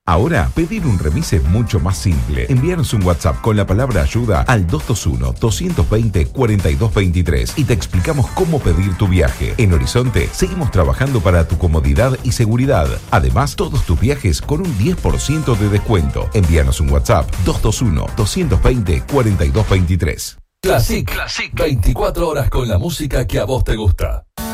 Ahora, pedir un remis es mucho más simple. Envíanos un WhatsApp con la palabra ayuda al 221-220-4223 y te explicamos cómo pedir tu viaje. En Horizonte, seguimos trabajando para tu comodidad y seguridad. Además, todos tus viajes con un 10% de descuento. Envíanos un WhatsApp 221-220-4223. Classic 24 horas con la música que a vos te gusta.